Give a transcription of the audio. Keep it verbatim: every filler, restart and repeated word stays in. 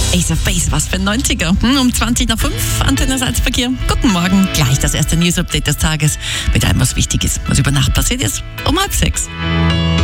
Ace of Base, was für ein neunziger. Hm, um zwanzig nach fünf, Antenne Salzverkehr. Guten Morgen, gleich das erste News-Update des Tages mit allem, was wichtig ist, was über Nacht passiert ist, um halb sechs.